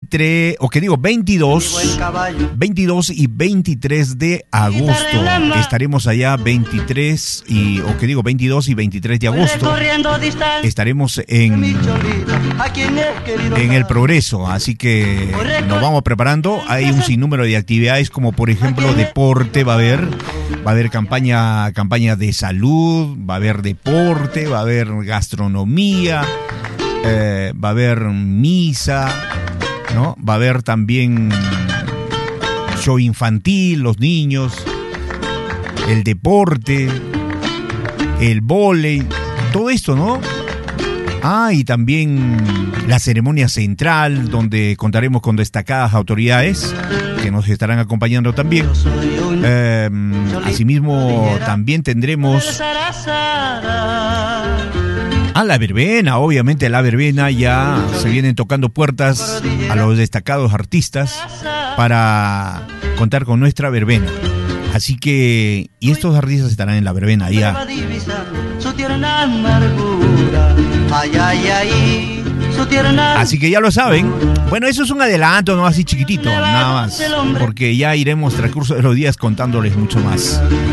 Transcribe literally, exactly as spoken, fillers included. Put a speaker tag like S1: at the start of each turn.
S1: veintitrés, o que digo veintidós, veintidós y veintitrés de agosto. Estaremos allá veintitrés y, o que digo veintidós y veintitrés de agosto. Estaremos en, en el Progreso, así que nos vamos preparando. Hay un sinnúmero de actividades, como por ejemplo deporte, va a haber, va a haber campaña, campaña de salud, va a haber deporte, va a haber gastronomía, eh, va a haber misa, ¿no? Va a haber también show infantil, los niños, el deporte, el vóley, todo esto, ¿no? Ah, y también la ceremonia central, donde contaremos con destacadas autoridades que nos estarán acompañando también. Eh, asimismo, también tendremos a la verbena. Obviamente la verbena, ya se vienen tocando puertas a los destacados artistas para contar con nuestra verbena. Así que, y estos artistas estarán en la verbena ya. Así que ya lo saben. Bueno, eso es un adelanto, no así chiquitito, nada más, porque ya iremos transcurso de los días contándoles mucho más.